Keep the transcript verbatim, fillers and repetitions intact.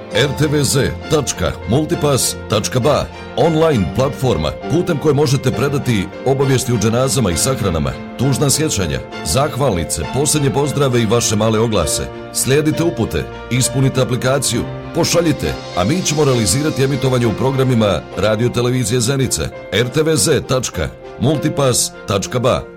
er te ve ze tačka multipass tačka ba, online platforma putem koje možete predati obavijesti o dženazama i sahranama, tužna sjećanja, zahvalnice, posljednje pozdrave i vaše male oglase. Slijedite upute, ispunite aplikaciju, pošaljite, a mi ćemo realizirati emitovanje u programima Radio Televizije Zenica, er te ve ze tačka multipass tačka ba.